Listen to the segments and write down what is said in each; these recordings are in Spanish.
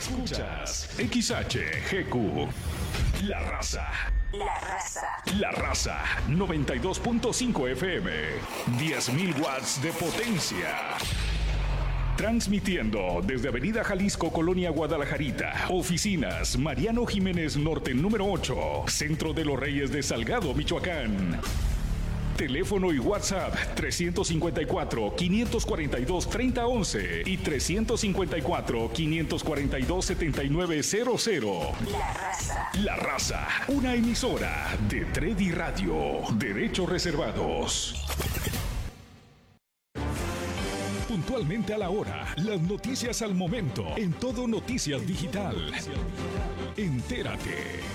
Escuchas XHGQ. La Raza. La Raza. La Raza 92.5 FM. 10.000 watts de potencia. Transmitiendo desde Avenida Jalisco, Colonia Guadalajarita. Oficinas Mariano Jiménez Norte número 8. Centro de los Reyes de Salgado, Michoacán. Teléfono y WhatsApp 354-542-3011 y 354-542-7900. La Raza. La Raza, una emisora de Tredi Radio. Derechos reservados. Puntualmente a la hora, las noticias al momento, en Todo Noticias Digital. Entérate.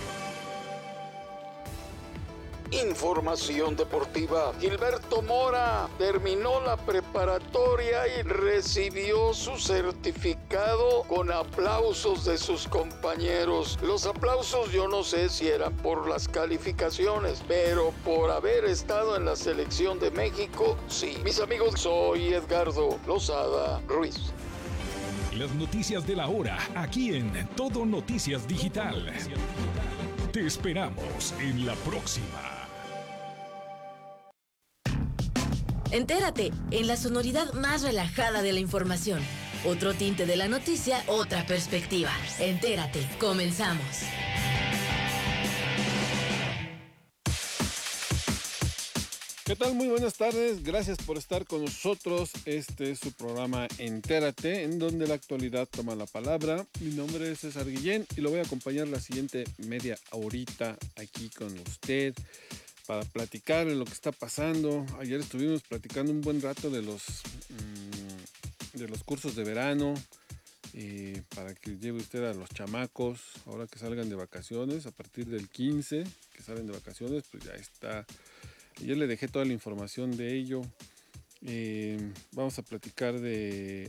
Información deportiva. Gilberto Mora terminó la preparatoria y recibió su certificado con aplausos de sus compañeros. Los aplausos yo no sé si eran por las calificaciones, pero por haber estado en la selección de México, sí. Mis amigos, soy Edgardo Lozada Ruiz. Las noticias de la hora, aquí en Todo Noticias Digital. Te esperamos en la próxima. Entérate, en la sonoridad más relajada de la información. Otro tinte de la noticia, otra perspectiva. Entérate, comenzamos. ¿Qué tal? Muy buenas tardes, gracias por estar con nosotros. Este es su programa Entérate, en donde la actualidad toma la palabra. Mi nombre es César Guillén y lo voy a acompañar la siguiente media horita aquí con usted para platicar de lo que está pasando. Ayer estuvimos platicando un buen rato de los cursos de verano, para que lleve usted a los chamacos ahora que salgan de vacaciones. A partir del 15 que salen de vacaciones, pues ya está. Ayer le dejé toda la información de ello. Hoy vamos a platicar de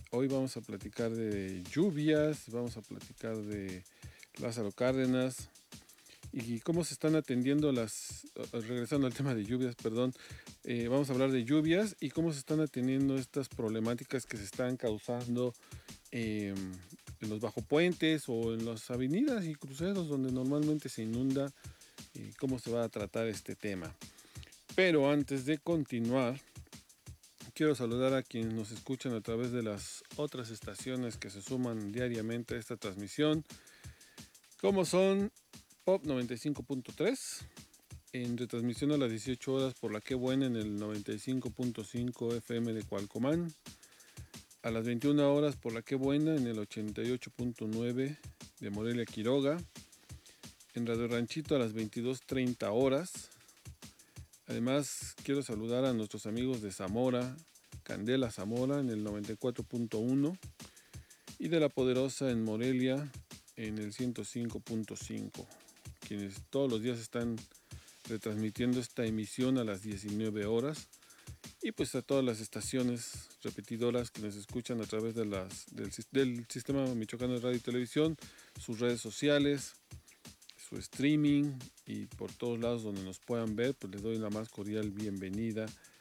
lluvias, vamos a platicar de Lázaro Cárdenas y cómo se están atendiendo regresando al tema de lluvias, vamos a hablar de lluvias y cómo se están atendiendo estas problemáticas que se están causando en los bajopuentes o en las avenidas y cruceros donde normalmente se inunda, y cómo se va a tratar este tema. Pero antes de continuar, quiero saludar a quienes nos escuchan a través de las otras estaciones que se suman diariamente a esta transmisión, como son Pop 95.3, en retransmisión a las 18 horas por La Qué Buena en el 95.5 FM de Cualcomán, a las 21 horas por La Qué Buena en el 88.9 de Morelia Quiroga, en Radio Ranchito a las 22:30 horas. Además, quiero saludar a nuestros amigos de Zamora, Candela Zamora en el 94.1 y de La Poderosa en Morelia en el 105.5, quienes todos los días están retransmitiendo esta emisión a las 19 horas. Y pues a todas las estaciones repetidoras que nos escuchan a través de del Sistema Michoacano de Radio y Televisión, sus redes sociales, su streaming y por todos lados donde nos puedan ver, pues les doy la más cordial bienvenida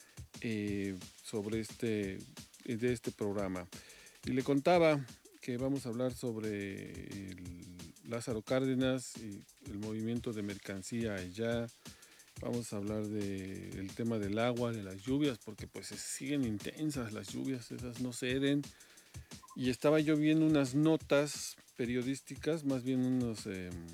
sobre de este programa. Y le contaba que vamos a hablar sobre el Lázaro Cárdenas y el movimiento de mercancía allá. Vamos a hablar del tema del agua, de las lluvias, porque pues siguen intensas las lluvias, esas no ceden. Y estaba yo viendo unas notas periodísticas, más bien unos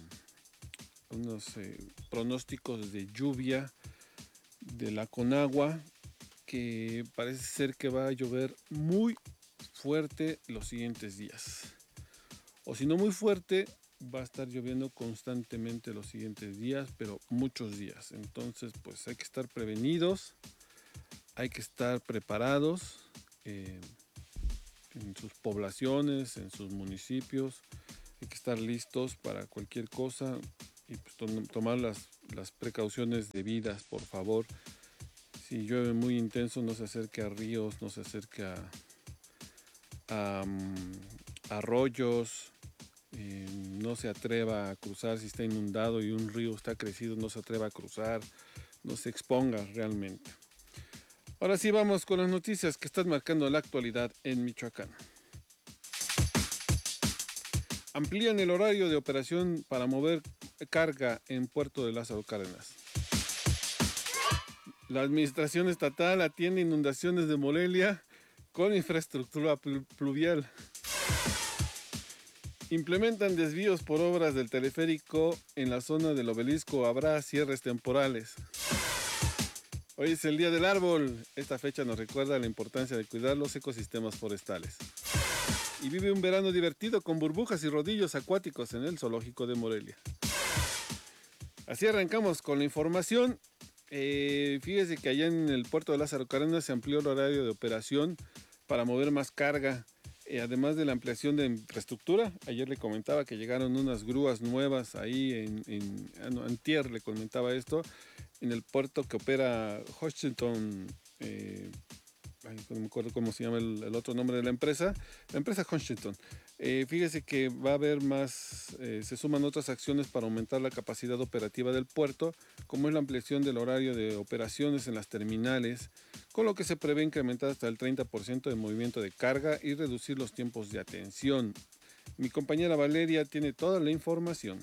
pronósticos de lluvia de la Conagua, que parece ser que va a llover muy fuerte los siguientes días. O si no muy fuerte, va a estar lloviendo constantemente los siguientes días, pero muchos días. Entonces, pues hay que estar prevenidos, hay que estar preparados en sus poblaciones, en sus municipios. Hay que estar listos para cualquier cosa y pues tomar las precauciones debidas, por favor. Si llueve muy intenso, no se acerque a ríos, no se acerque a arroyos, no se atreva a cruzar si está inundado y un río está crecido, no se atreva a cruzar, no se exponga realmente. Ahora sí vamos con las noticias que están marcando la actualidad en Michoacán. Amplían el horario de operación para mover carga en Puerto de Lázaro Cárdenas. La administración estatal atiende inundaciones de Morelia con infraestructura pluvial. Implementan desvíos por obras del teleférico en la zona del obelisco. Habrá cierres temporales. Hoy es el Día del Árbol. Esta fecha nos recuerda la importancia de cuidar los ecosistemas forestales. Y vive un verano divertido con burbujas y rodillos acuáticos en el zoológico de Morelia. Así arrancamos con la información. Fíjese que allá en el puerto de Lázaro Cárdenas se amplió el horario de operación para mover más carga. Además de la ampliación de infraestructura, ayer le comentaba que llegaron unas grúas nuevas ahí antier le comentaba esto, en el puerto que opera Hutchinson. No me acuerdo cómo se llama el otro nombre de la empresa Hutchinson. Fíjese que va a haber más, se suman otras acciones para aumentar la capacidad operativa del puerto, como es la ampliación del horario de operaciones en las terminales, con lo que se prevé incrementar hasta el 30% de movimiento de carga y reducir los tiempos de atención. Mi compañera Valeria tiene toda la información.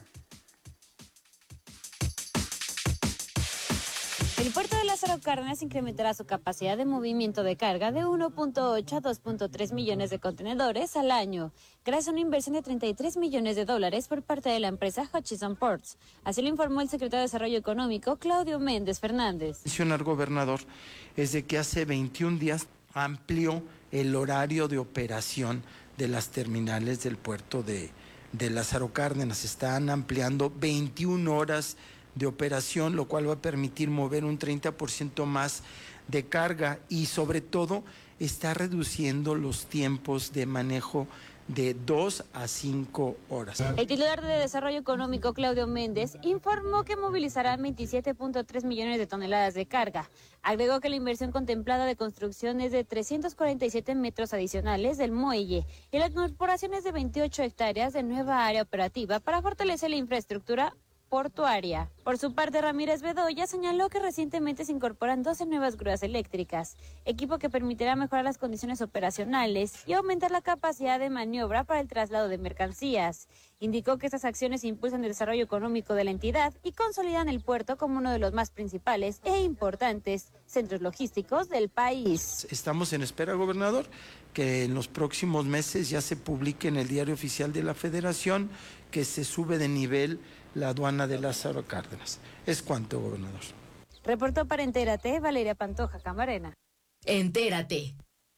El puerto de Lázaro Cárdenas incrementará su capacidad de movimiento de carga de 1.8 a 2.3 millones de contenedores al año, gracias a una inversión de $33 millones por parte de la empresa Hutchison Ports. Así lo informó el secretario de Desarrollo Económico, Claudio Méndez Fernández. Señor gobernador, es de que hace 21 días amplió el horario de operación de las terminales del puerto de Lázaro Cárdenas. Están ampliando 21 horas de operación, lo cual va a permitir mover un 30% más de carga y sobre todo está reduciendo los tiempos de manejo de 2 a 5 horas. El titular de Desarrollo Económico, Claudio Méndez, informó que movilizarán 27.3 millones de toneladas de carga. Agregó que la inversión contemplada de construcción es de 347 metros adicionales del muelle y la incorporación es de 28 hectáreas de nueva área operativa para fortalecer la infraestructura portuaria. Por su parte, Ramírez Bedoya señaló que recientemente se incorporan 12 nuevas grúas eléctricas, equipo que permitirá mejorar las condiciones operacionales y aumentar la capacidad de maniobra para el traslado de mercancías. Indicó que estas acciones impulsan el desarrollo económico de la entidad y consolidan el puerto como uno de los más principales e importantes centros logísticos del país. Estamos en espera, gobernador, que en los próximos meses ya se publique en el Diario Oficial de la Federación que se sube de nivel la aduana de Lázaro Cárdenas. Es cuanto, gobernador. Reportó para Entérate, Valeria Pantoja Camarena. Entérate.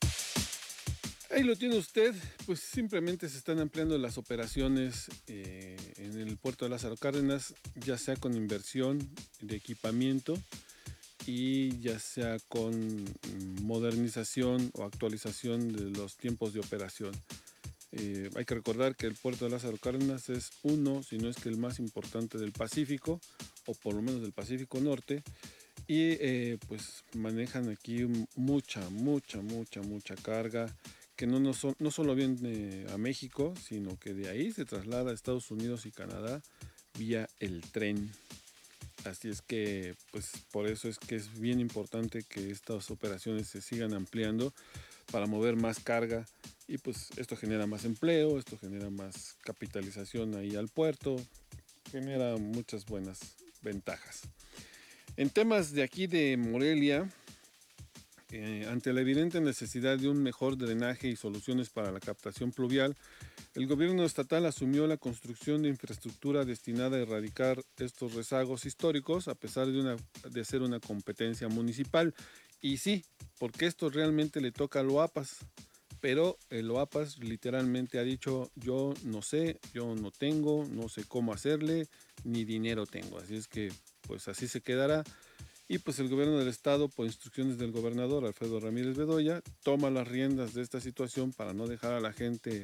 Ahí lo tiene usted, pues simplemente se están ampliando las operaciones en el puerto de Lázaro Cárdenas, ya sea con inversión de equipamiento y ya sea con modernización o actualización de los tiempos de operación. Hay que recordar que el puerto de Lázaro Cárdenas es uno, si no es que el más importante del Pacífico, o por lo menos del Pacífico Norte, y pues manejan aquí mucha carga, que no solo viene a México, sino que de ahí se traslada a Estados Unidos y Canadá vía el tren. Así es que, pues por eso es que es bien importante que estas operaciones se sigan ampliando para mover más carga y pues esto genera más empleo, esto genera más capitalización ahí al puerto, genera muchas buenas ventajas. En temas de aquí de Morelia, ante la evidente necesidad de un mejor drenaje y soluciones para la captación pluvial, el gobierno estatal asumió la construcción de infraestructura destinada a erradicar estos rezagos históricos, a pesar de ser una competencia municipal. Y sí, porque esto realmente le toca al OAPAS, pero el OAPAS literalmente ha dicho: yo no sé, yo no tengo, no sé cómo hacerle, ni dinero tengo. Así es que pues así se quedará. Y pues el gobierno del estado, por instrucciones del gobernador Alfredo Ramírez Bedoya, toma las riendas de esta situación para no dejar a la gente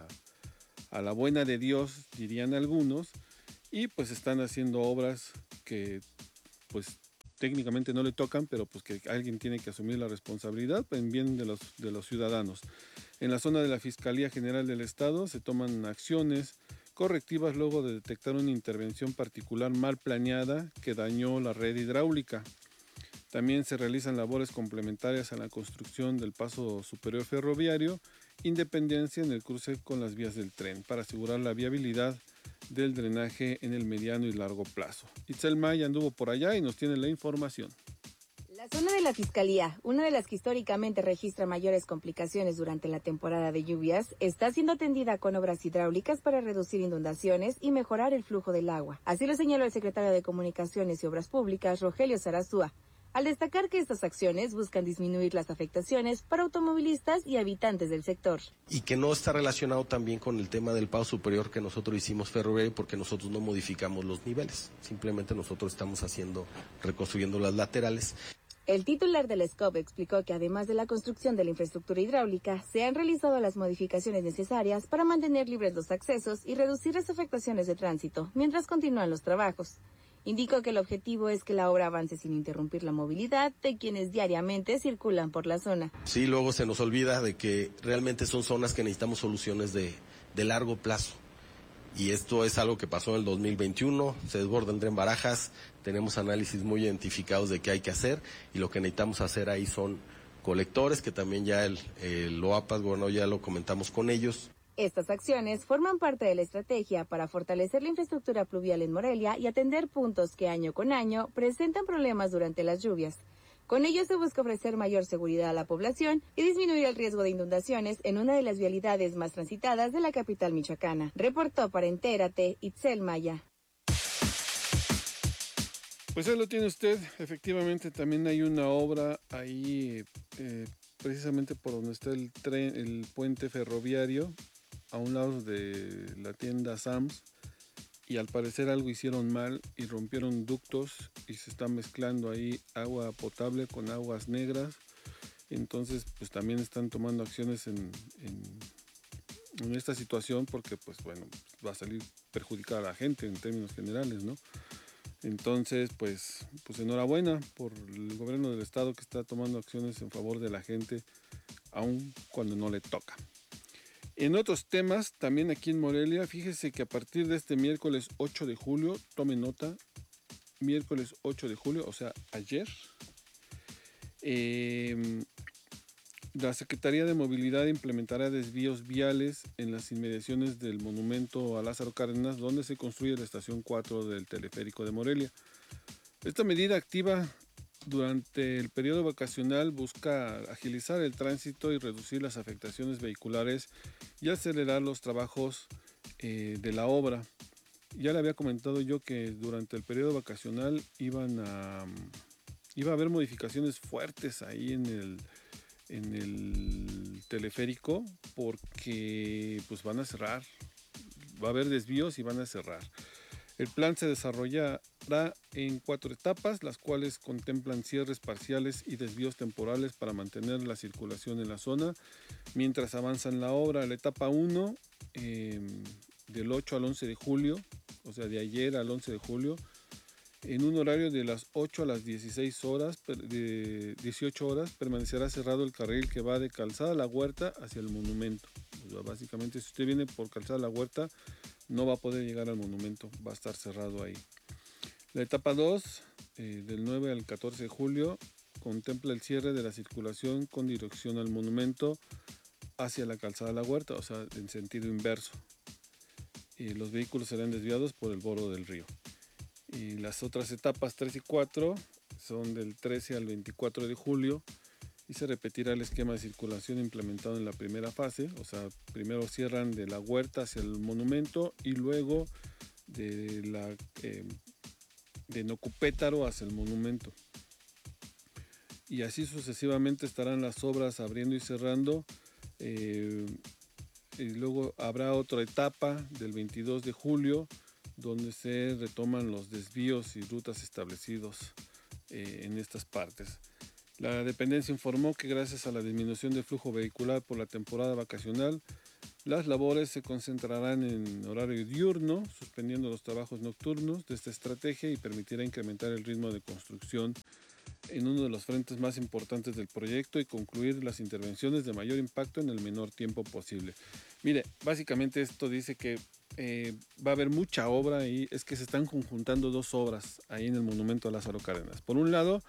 a la buena de Dios, dirían algunos, y pues están haciendo obras que pues técnicamente no le tocan, pero pues que alguien tiene que asumir la responsabilidad en bien de los ciudadanos. En la zona de la Fiscalía General del Estado se toman acciones correctivas luego de detectar una intervención particular mal planeada que dañó la red hidráulica. También se realizan labores complementarias a la construcción del paso superior ferroviario Independencia en el cruce con las vías del tren para asegurar la viabilidad del drenaje en el mediano y largo plazo. Itzel Maya anduvo por allá y nos tiene la información. La zona de la Fiscalía, una de las que históricamente registra mayores complicaciones durante la temporada de lluvias, está siendo atendida con obras hidráulicas para reducir inundaciones y mejorar el flujo del agua. Así lo señaló el secretario de Comunicaciones y Obras Públicas, Rogelio Sarasúa, al destacar que estas acciones buscan disminuir las afectaciones para automovilistas y habitantes del sector. Y que no está relacionado también con el tema del pago superior que nosotros hicimos ferroviario, porque nosotros no modificamos los niveles, simplemente nosotros estamos reconstruyendo las laterales. El titular del SCOP explicó que además de la construcción de la infraestructura hidráulica, se han realizado las modificaciones necesarias para mantener libres los accesos y reducir las afectaciones de tránsito mientras continúan los trabajos. Indicó que el objetivo es que la obra avance sin interrumpir la movilidad de quienes diariamente circulan por la zona. Sí, luego se nos olvida de que realmente son zonas que necesitamos soluciones de largo plazo. Y esto es algo que pasó en el 2021, se desborda el tren Barajas, tenemos análisis muy identificados de qué hay que hacer y lo que necesitamos hacer ahí son colectores, que también ya el OAPAS, gobernador, ya lo comentamos con ellos. Estas acciones forman parte de la estrategia para fortalecer la infraestructura pluvial en Morelia y atender puntos que año con año presentan problemas durante las lluvias. Con ello se busca ofrecer mayor seguridad a la población y disminuir el riesgo de inundaciones en una de las vialidades más transitadas de la capital michoacana. Reportó para Entérate, Itzel Maya. Pues ahí lo tiene usted. Efectivamente también hay una obra ahí precisamente por donde está el tren, el puente ferroviario, a un lado de la tienda Sam's, y al parecer algo hicieron mal y rompieron ductos y se está mezclando ahí agua potable con aguas negras. Entonces pues también están tomando acciones en esta situación, porque pues bueno, va a salir perjudicada a la gente en términos generales, ¿no? Entonces pues enhorabuena por el gobierno del estado que está tomando acciones en favor de la gente, aun cuando no le toca. En otros temas, también aquí en Morelia, fíjese que a partir de este miércoles 8 de julio, tome nota, miércoles 8 de julio, o sea, ayer, la Secretaría de Movilidad implementará desvíos viales en las inmediaciones del monumento a Lázaro Cárdenas, donde se construye la estación 4 del teleférico de Morelia. Esta medida activa durante el periodo vacacional busca agilizar el tránsito y reducir las afectaciones vehiculares y acelerar los trabajos de la obra. Ya le había comentado yo que durante el periodo vacacional iba a haber modificaciones fuertes ahí en el teleférico, porque pues van a cerrar, va a haber desvíos y van a cerrar. El plan se desarrollará en 4 etapas, las cuales contemplan cierres parciales y desvíos temporales para mantener la circulación en la zona mientras avanza en la obra. La etapa 1, del 8 al 11 de julio, o sea, de ayer al 11 de julio, en un horario de las 8 a las 16 horas, de 18 horas, permanecerá cerrado el carril que va de Calzada La Huerta hacia el monumento. O sea, básicamente, si usted viene por Calzada La Huerta, no va a poder llegar al monumento, va a estar cerrado ahí. La etapa 2, del 9 al 14 de julio, contempla el cierre de la circulación con dirección al monumento hacia la Calzada La Huerta, o sea, en sentido inverso. Los vehículos serán desviados por el borde del río. Y las otras etapas 3 y 4 son del 13 al 24 de julio y se repetirá el esquema de circulación implementado en la primera fase, o sea, primero cierran de la huerta hacia el monumento y luego de Nocupétaro hacia el monumento. Y así sucesivamente estarán las obras abriendo y cerrando. Y luego habrá otra etapa del 22 de julio donde se retoman los desvíos y rutas establecidos en estas partes. La dependencia informó que gracias a la disminución del flujo vehicular por la temporada vacacional, las labores se concentrarán en horario diurno, suspendiendo los trabajos nocturnos de esta estrategia y permitirá incrementar el ritmo de construcción en uno de los frentes más importantes del proyecto y concluir las intervenciones de mayor impacto en el menor tiempo posible. Mire, básicamente esto dice que va a haber mucha obra y es que se están conjuntando dos obras ahí en el monumento a Lázaro Cárdenas. Por un lado,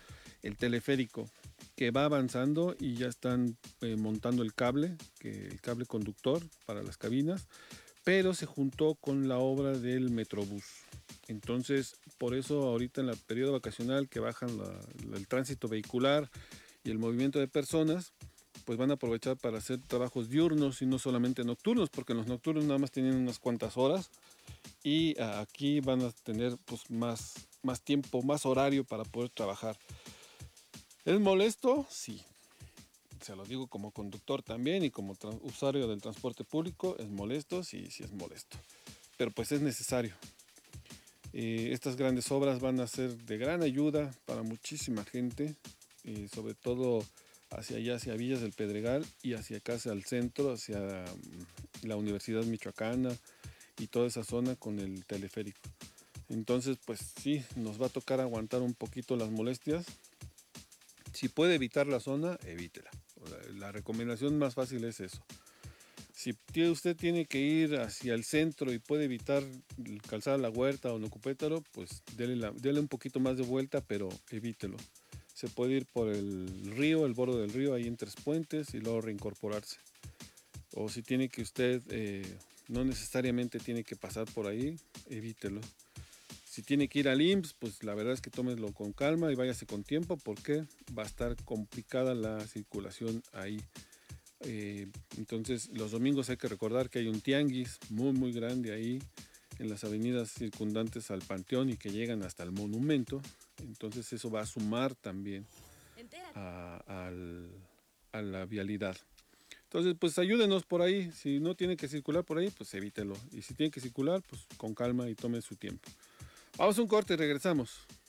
el teleférico, que va avanzando y ya están montando el cable conductor para las cabinas, pero se juntó con la obra del Metrobús. Entonces, por eso ahorita en el periodo vacacional que bajan el tránsito vehicular y el movimiento de personas, pues van a aprovechar para hacer trabajos diurnos y no solamente nocturnos, porque en los nocturnos nada más tienen unas cuantas horas y aquí van a tener pues más tiempo, más horario para poder trabajar. ¿Es molesto? Sí. Se lo digo como conductor también y como usuario del transporte público, es molesto, sí es molesto. Pero pues es necesario. Estas grandes obras van a ser de gran ayuda para muchísima gente, sobre todo hacia allá, hacia Villas del Pedregal y hacia acá, hacia el centro, hacia la Universidad Michoacana y toda esa zona con el teleférico. Entonces, pues sí, nos va a tocar aguantar un poquito las molestias. Si puede evitar la zona, evítela. La recomendación más fácil es eso. Si usted tiene que ir hacia el centro y puede evitar Calzada La Huerta o Nocupétaro, pues dele un poquito más de vuelta, pero evítelo. Se puede ir por el río, el borde del río, ahí en Tres Puentes y luego reincorporarse. O si tiene que usted, no necesariamente tiene que pasar por ahí, evítelo. Si tiene que ir al IMSS, pues la verdad es que tómelo con calma y váyase con tiempo porque va a estar complicada la circulación ahí. Entonces los domingos hay que recordar que hay un tianguis muy grande ahí en las avenidas circundantes al Panteón y que llegan hasta el monumento. Entonces eso va a sumar también a la vialidad. Entonces pues ayúdenos por ahí. Si no tiene que circular por ahí, pues evítelo. Y si tiene que circular, pues con calma y tome su tiempo. Vamos a un corte y regresamos.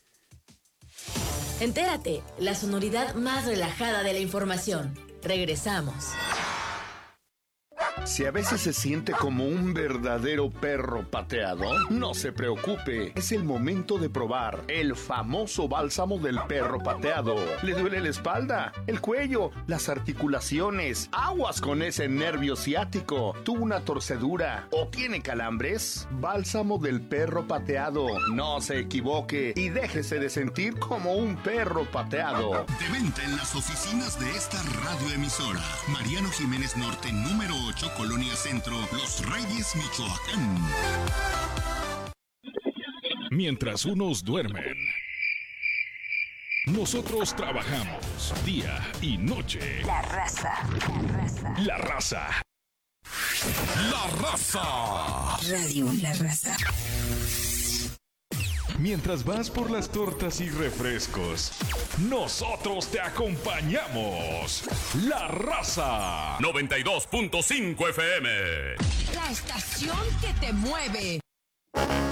Entérate, la sonoridad más relajada de la información. Regresamos. Si a veces se siente como un verdadero perro pateado, no se preocupe. Es el momento de probar el famoso bálsamo del perro pateado. ¿Le duele la espalda, el cuello, las articulaciones? Aguas con ese nervio ciático. ¿Tuvo una torcedura o tiene calambres? Bálsamo del perro pateado. No se equivoque y déjese de sentir como un perro pateado. De venta en las oficinas de esta radioemisora. Mariano Jiménez Norte, número 8, Colonia Centro, Los Reyes, Michoacán. Mientras unos duermen, nosotros trabajamos día y noche. La raza. La raza. La raza. Radio La Raza. Mientras vas por las tortas y refrescos, nosotros te acompañamos. La raza. 92.5 FM. La estación que te mueve.